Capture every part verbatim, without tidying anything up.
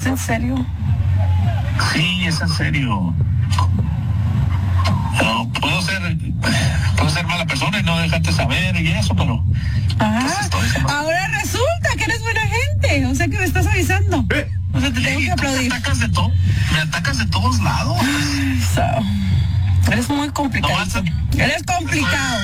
¿Es en serio? Sí, es en serio. No, puedo ser, puedo ser mala persona y no dejarte saber y eso, pero... Ah, pues ahora resulta que eres buena gente, o sea que me estás avisando. ¿Eh? O sea, te tengo que aplaudir. Me atacas de todo, me atacas de todos lados. So, eres muy complicado. No, eres complicado.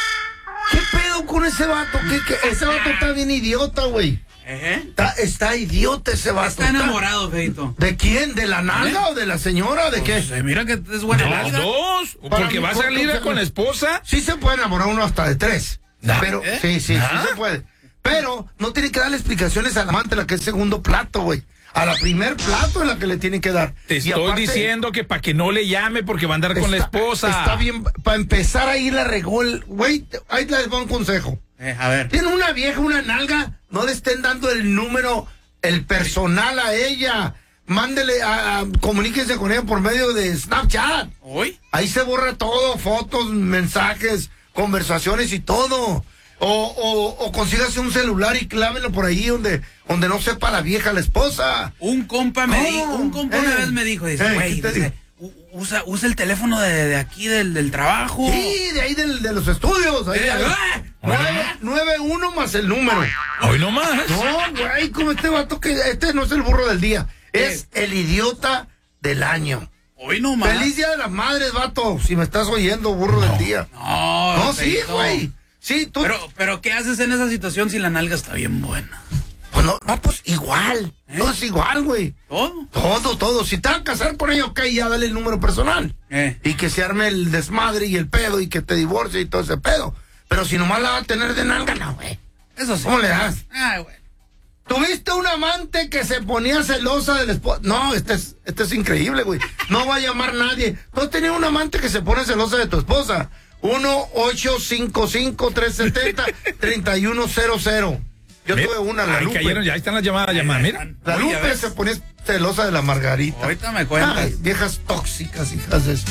¿Qué pedo con ese vato? ¿Qué, qué? Ese vato está bien idiota, güey. ¿Eh? Está, está idiota ese vato. Está enamorado, Feito. ¿De quién? ¿De la nalga ¿Eh? o de la señora? ¿De pues, qué? Mira que es buena ¿De nalga. los dos? Porque va a salir con la esposa. Sí se puede enamorar uno hasta de tres. ¿Ah? Pero, ¿Eh? sí, sí, ¿Ah? sí se puede. Pero no tiene que darle explicaciones a la amante, la que es segundo plato, güey. A la primer plato es la que le tiene que dar. Te estoy aparte, diciendo que para que no le llame porque va a andar está, con la esposa. Está bien, para empezar ahí la regó el... Güey, ahí les doy un consejo. Eh, a ver. Tiene una vieja, una nalga, no le estén dando el número, el personal a ella. Mándele, a, a, comuníquense con ella por medio de Snapchat. ¿Hoy? Ahí se borra todo, fotos, mensajes, conversaciones y todo. O, o, o consígase un celular y clávelo por ahí donde, donde no sepa la vieja, la esposa. Un compa me ¿Cómo? dijo, un compa una Eh, vez me dijo, dice, eh, güey, ¿qué te dice, usa, usa el teléfono de, de aquí del, del trabajo. Sí, de ahí del, de los estudios. Ahí, Eh, ahí. ah, Nueve, nueve uno más el número. Hoy no más. No, güey, como este vato que este no es el burro del día, es el idiota del año. Hoy no más. Feliz Día de las Madres, vato, si me estás oyendo, burro no, del día. No, No, sí, Feito. güey. Sí, tú. Pero, pero, ¿qué haces en esa situación si la nalga está bien buena? Pues no, no, pues igual. ¿Eh? No es igual, güey. ¿Todo? Todo, todo. Si te vas a casar con ella, ok, ya dale el número personal. Eh. Y que se arme el desmadre y el pedo y que te divorcie y todo ese pedo. Pero si nomás la va a tener de nalga, no, güey. Eso sí. ¿Cómo le das? Ay, güey. ¿Tuviste un amante que se ponía celosa del esposo? No, este es, este es increíble, güey. No va a llamar nadie. ¿No has tenido un amante que se pone celosa de tu esposa? uno ocho cinco cinco tres siete cero tres uno cero cero. Yo Mira, tuve una, la ahí Lupe. cayeron, ya están las llamadas, llamadas, mira. La Oye, Lupe ¿ves? se ponía celosa de la Margarita. Ahorita me cuentas. Ay, viejas tóxicas, hijas de...